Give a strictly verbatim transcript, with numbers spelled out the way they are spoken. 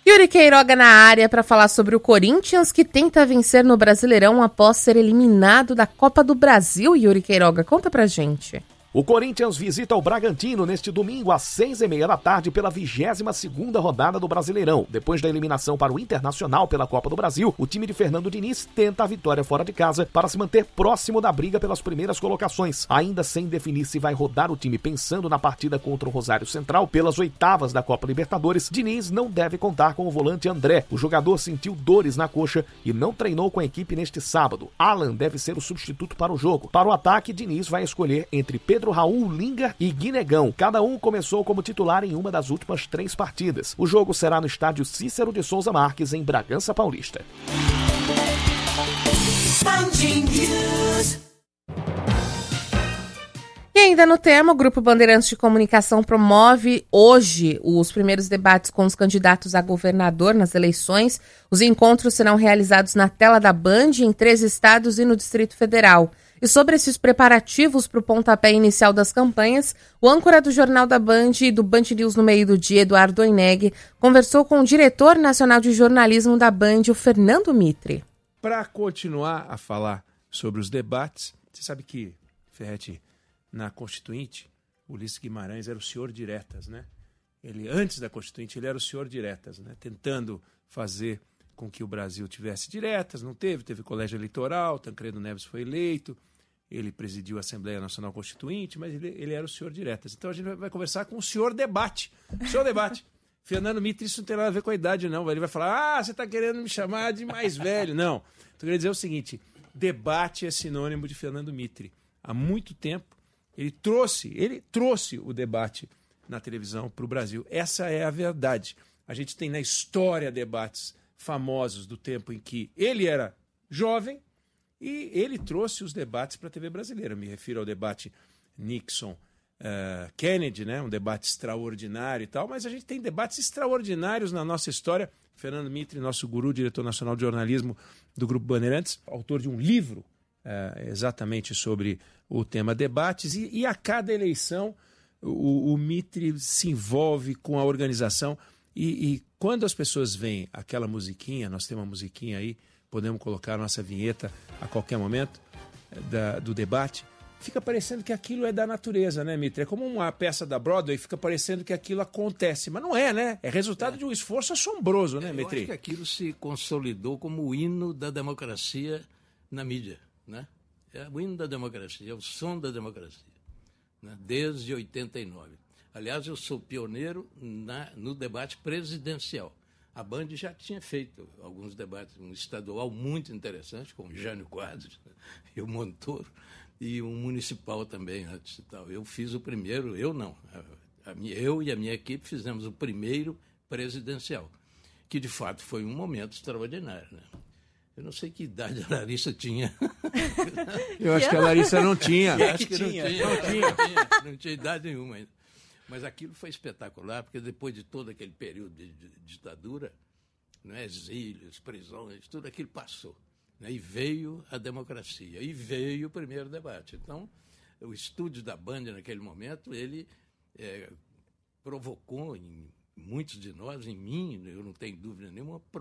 Yuri Queiroga na área para falar sobre o Corinthians, que tenta vencer no Brasileirão após ser eliminado da Copa do Brasil. Yuri Queiroga, conta pra gente. O Corinthians visita o Bragantino neste domingo às seis e meia da tarde pela vigésima segunda rodada do Brasileirão. Depois da eliminação para o Internacional pela Copa do Brasil, o time de Fernando Diniz tenta a vitória fora de casa para se manter próximo da briga pelas primeiras colocações, ainda sem definir se vai rodar o time pensando na partida contra o Rosário Central pelas oitavas da Copa Libertadores. Diniz não deve contar com o volante André. O jogador sentiu dores na coxa e não treinou com a equipe neste sábado. Alan deve ser o substituto para o jogo. Para o ataque, Diniz vai escolher entre Pedro Pedro Raul, Linga e Guinegão. Cada um começou como titular em uma das últimas três partidas. O jogo será no estádio Cícero de Souza Marques, em Bragança Paulista. E ainda no tema, o Grupo Bandeirantes de Comunicação promove hoje os primeiros debates com os candidatos a governador nas eleições. Os encontros serão realizados na tela da Band, em três estados e no Distrito Federal. E sobre esses preparativos para o pontapé inicial das campanhas, o âncora do Jornal da Band e do Band News no Meio do Dia, Eduardo Oineg, conversou com o diretor nacional de jornalismo da Band, o Fernando Mitre. Para continuar a falar sobre os debates, você sabe que, Ferretti, na Constituinte, Ulisses Guimarães era o senhor diretas, né? Ele, antes da Constituinte, ele era o senhor diretas, né? Tentando fazer com que o Brasil tivesse diretas, não teve, teve colégio eleitoral, Tancredo Neves foi eleito, ele presidiu a Assembleia Nacional Constituinte, mas ele, ele era o senhor diretas. Então a gente vai, vai conversar com o senhor debate. O senhor debate. Fernando Mitre, isso não tem nada a ver com a idade, não. Ele vai falar, ah, você está querendo me chamar de mais velho. Não. Então eu queria dizer o seguinte, debate é sinônimo de Fernando Mitre. Há muito tempo, ele trouxe, ele trouxe o debate na televisão para o Brasil. Essa é a verdade. A gente tem na história debates famosos do tempo em que ele era jovem e ele trouxe os debates para a T V brasileira. Me refiro ao debate Nixon-Kennedy, uh, né? Um debate extraordinário e tal, mas a gente tem debates extraordinários na nossa história. Fernando Mitre, nosso guru, diretor nacional de jornalismo do Grupo Bandeirantes, autor de um livro uh, exatamente sobre o tema debates, e, e a cada eleição o, o Mitre se envolve com a organização. E, e quando as pessoas veem aquela musiquinha, nós temos uma musiquinha aí, podemos colocar a nossa vinheta a qualquer momento da, do debate, fica parecendo que aquilo é da natureza, né, Mitre? É como uma peça da Broadway, fica parecendo que aquilo acontece, mas não é, né? É resultado é. de um esforço assombroso, né, é, Mitre? Eu acho que aquilo se consolidou como o hino da democracia na mídia, né? É o hino da democracia, é o som da democracia, né? Desde oitenta e nove. Aliás, eu sou pioneiro na, no debate presidencial. A Band já tinha feito alguns debates, um estadual muito interessante, com o Jânio Quadros e o Montoro, e um municipal também antes e tal. Eu fiz o primeiro, eu não, a, a minha, eu e a minha equipe fizemos o primeiro presidencial, que de fato foi um momento extraordinário, né? Eu não sei que idade a Larissa tinha. Eu acho que a Larissa não tinha. Eu acho que não tinha, não tinha, não tinha, não tinha idade nenhuma ainda. Mas aquilo foi espetacular, porque depois de todo aquele período de, de, de ditadura, né, exílios, prisões, tudo aquilo passou, né, e veio a democracia, e veio o primeiro debate. Então, o estúdio da Band, naquele momento, ele é, provocou em muitos de nós, em mim, eu não tenho dúvida nenhuma,